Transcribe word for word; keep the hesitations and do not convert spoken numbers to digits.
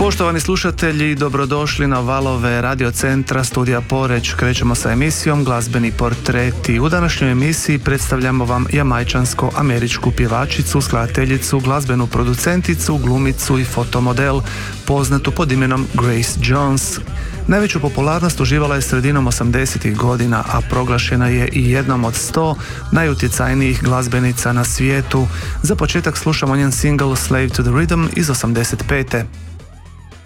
Poštovani slušatelji, dobrodošli na valove Radio Centra Studija Poreč. Krećemo sa emisijom Glazbeni portreti. U današnjoj emisiji predstavljamo vam jamajčansko-američku pjevačicu, skladateljicu, glazbenu producenticu, glumicu i fotomodel, poznatu pod imenom Grace Jones. Najveću popularnost uživala je sredinom osamdesetih godina, a proglašena je i jednom od sto najutjecajnijih glazbenica na svijetu. Za početak slušamo njen single Slave to the Rhythm iz osamdeset pete.